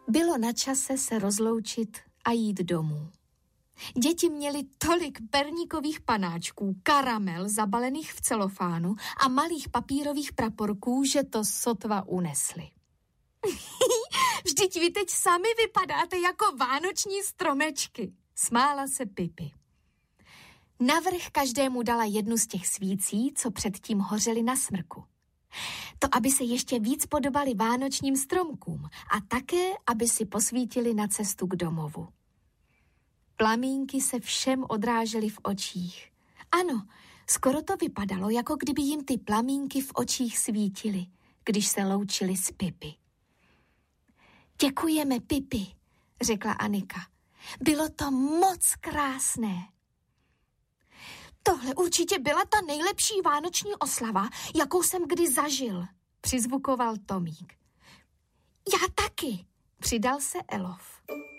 Bylo na čase se rozloučit a jít domů. Děti měly tolik perníkových panáčků, karamel zabalených v celofánu a malých papírových praporků, že to sotva unesli. Vždyť vy teď sami vypadáte jako vánoční stromečky, smála se Pipi. Navrch každému dala jednu z těch svící, co předtím hořely na smrku. To, aby se ještě víc podobali vánočním stromkům a také, aby si posvítili na cestu k domovu. Plamínky se všem odrážely v očích. Ano, skoro to vypadalo, jako kdyby jim ty plamínky v očích svítily, když se loučili s Pipi. Děkujeme, Pipi, řekla Anika. Bylo to moc krásné. Tohle určitě byla ta nejlepší vánoční oslava, jakou jsem kdy zažil, přizvukoval Tomík. Já taky, přidal se Elof.